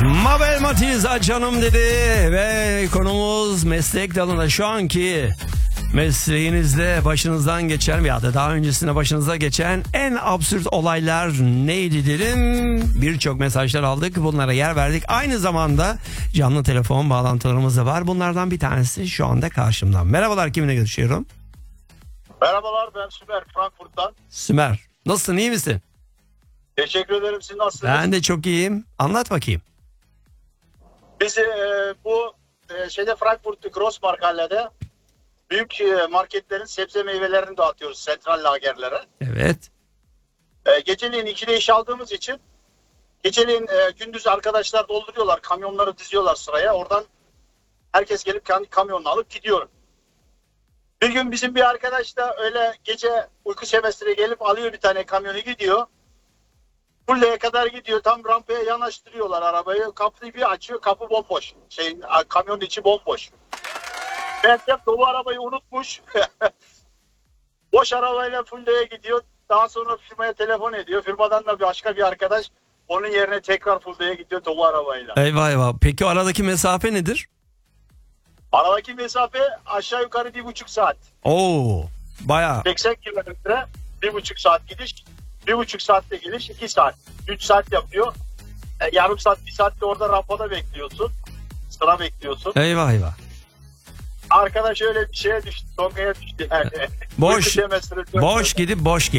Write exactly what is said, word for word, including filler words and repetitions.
Mabel Matiz canım dedi ve konumuz meslek dalında şu anki mesleğinizde başınızdan geçen veya da daha öncesinde başınıza geçen en absürt olaylar neydi dedim. Birçok mesajlar aldık, bunlara yer verdik. Aynı zamanda canlı telefon bağlantılarımız da var. Bunlardan bir tanesi şu anda karşımdan. Merhabalar, kiminle görüşüyorum? Merhabalar, ben Sümer, Frankfurt'tan. Sümer, nasılsın, iyi misin? Teşekkür ederim, siz nasılsınız? Ben de çok iyiyim. Anlat bakayım. Biz e, bu e, şeyde Frankfurt Grossmarkt'ta büyük e, marketlerin sebze meyvelerini dağıtıyoruz sentral lagerlere. Evet. E, geceliğin ikide iş aldığımız için geceliğin e, gündüz arkadaşlar dolduruyorlar, kamyonları diziyorlar sıraya. Oradan herkes gelip kendi kamyonunu alıp gidiyor. Bir gün bizim bir arkadaş da öyle gece uyku semestre gelip alıyor bir tane kamyonu, gidiyor. Fulleye kadar gidiyor. Tam rampaya yanaştırıyorlar arabayı. Kapıyı bir açıyor. Kapı bomboş. Şeyin, kamyonun içi bomboş. Meğersem dolu arabayı unutmuş. Boş arabayla Fulleye gidiyor. Daha sonra firmaya telefon ediyor. Firmadan da başka bir arkadaş onun yerine tekrar Fulleye gidiyor dolu arabayla. Eyvah eyvah. Peki aradaki mesafe nedir? Aradaki mesafe aşağı yukarı bir buçuk saat. Oo, bayağı. seksen kilometre, bir buçuk saat gidiş. Bir buçuk saatte geliş, iki saat. Üç saat yapıyor. E, yarım saat, bir saatte orada rampada bekliyorsun. Sıra bekliyorsun. Eyvah eyvah. Arkadaş öyle bir şeye düştü. Tonga'ya düştü yani. Boş, boş gidip boş gel.